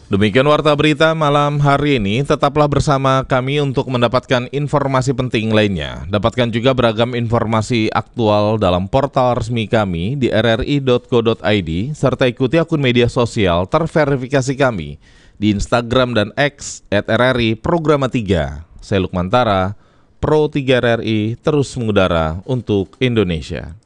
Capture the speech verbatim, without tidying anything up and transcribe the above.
Demikian Warta Berita malam hari ini, tetaplah bersama kami untuk mendapatkan informasi penting lainnya. Dapatkan juga beragam informasi aktual dalam portal resmi kami di r r i dot co dot i d, serta ikuti akun media sosial terverifikasi kami di Instagram dan X at r r i programa tiga. Saya Lukman Tara, Pro tiga R R I, terus mengudara untuk Indonesia.